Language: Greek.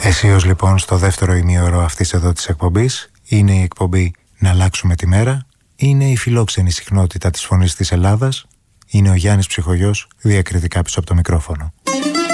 Αισίως λοιπόν στο δεύτερο ημίωρο αυτής εδώ της εκπομπής είναι η εκπομπή «Να αλλάξουμε τη μέρα», είναι η φιλόξενη συχνότητα της φωνής της Ελλάδας, είναι ο Γιάννης Ψυχογιός διακριτικά πίσω από το μικρόφωνο.